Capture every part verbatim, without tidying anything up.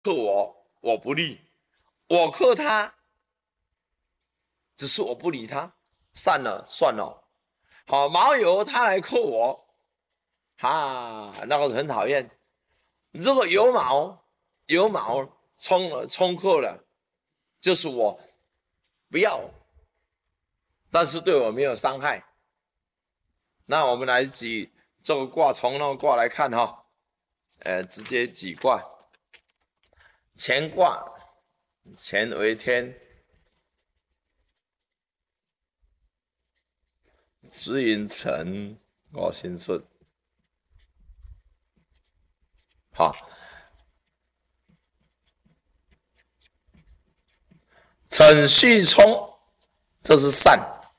克我，我不利；我克他，只是我不理他，散了算了。好，毛友他来克我，哈，那个很讨厌。如果有毛有毛冲了冲克了，就是我不要，但是对我没有伤害。那我们来举这个卦，从那个卦来看哈，呃，直接举卦。乾卦，乾为天，子寅辰，我心顺。好，辰戌冲，这是善。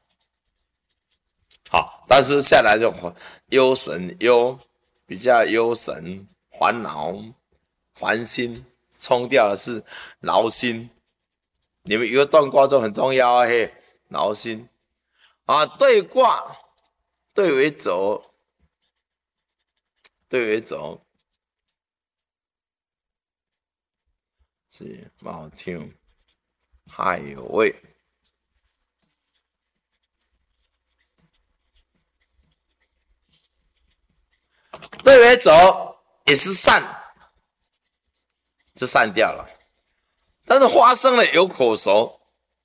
好，但是下来就忧神忧，比较忧神，烦恼，烦心，冲掉的是劳心。你们一个断卦就很重要啊，嘿，劳心啊。对卦，对为轴，对为轴，是卯听，亥有位。对为轴也是善，就散掉了。但是发生了有口舌，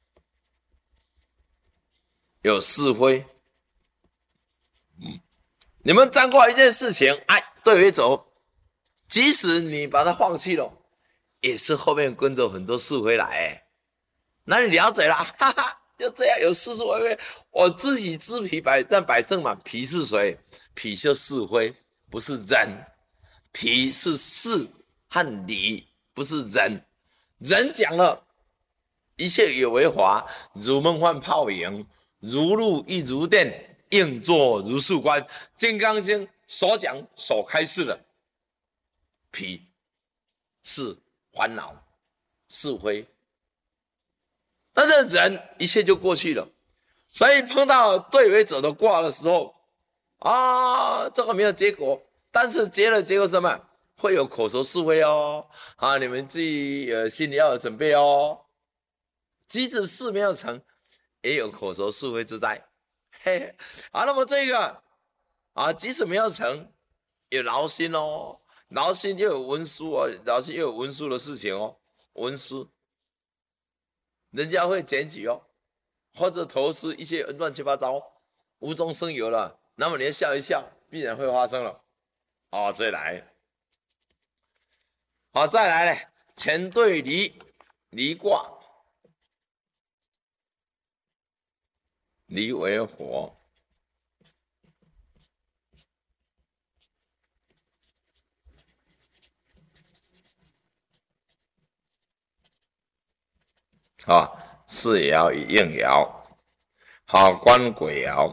有是非。嗯，你们沾过一件事情，哎，对为轴，即使你把它放弃了，也是后面跟着很多是非来，哎，那你了解了，哈哈，就这样有是是非非。我自己知彼百战百胜嘛，彼是谁？彼就是非，不是人。彼是事和理，不是人。人讲了，一切有为法，如梦幻泡影，如露亦如电，应作如是观。金刚经所讲所开示的，彼是烦恼是非，但是人一切就过去了。所以碰到对为者的卦的时候，啊，这个没有结果，但是结了结果什么？会有口舌是非哦，啊，你们自己呃心里要有准备哦。即使事没有成，也有口舌是非之灾。嘿嘿，好，那么这个啊，即使没有成，有劳心哦，劳心又有文书哦，劳心又有文书的事情哦，文书，人家会检举哦，或者投资一些乱七八糟，无中生有了，那么你要笑一笑，必然会发生了。哦，再来，好，再来呢，乾对离，离卦，离为火。啊，四爻与应爻，好，官鬼爻，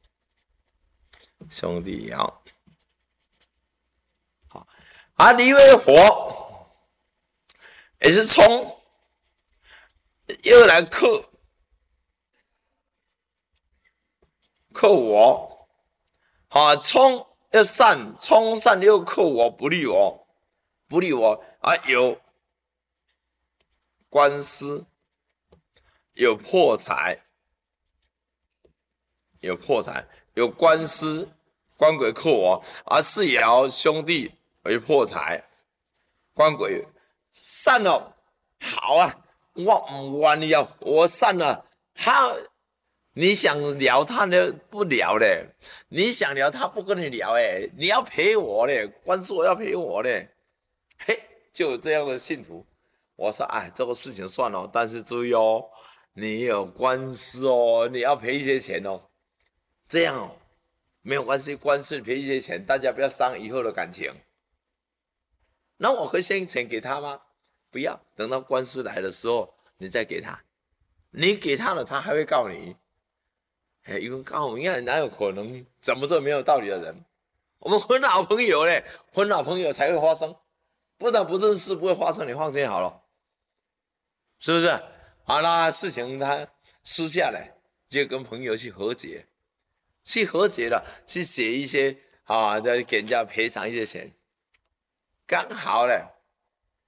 兄弟爻，好，啊，离为火，也是冲，又来克克我，好，冲要散，冲散又克我，不利我，不利我啊，有官司，有破财。有破财，有官司，官鬼克我，而四爻兄弟为破财，官鬼散了，好啊，我唔玩了，我散了，他你想聊他呢不聊嘞，你想聊他不跟你聊哎，你要陪我嘞，官司我要陪我嘞，嘿，就有这样的信徒，我说哎，这个事情算了，但是注意哦，你有官司哦，你要赔一些钱哦。这样哦，没有关系，官司赔一些钱，大家不要伤以后的感情。那我可以先钱给他吗？不要，等到官司来的时候，你再给他。你给他了，他还会告你。哎，因为告你看哪有可能？怎么这么没有道理的人？我们很好朋友嘞，很好朋友才会发生，不然不认识不会发生。你放心好了，是不是？好啦，事情他私下来就跟朋友去和解。去和解了，去写一些啊，再给人家赔偿一些钱，刚好嘞，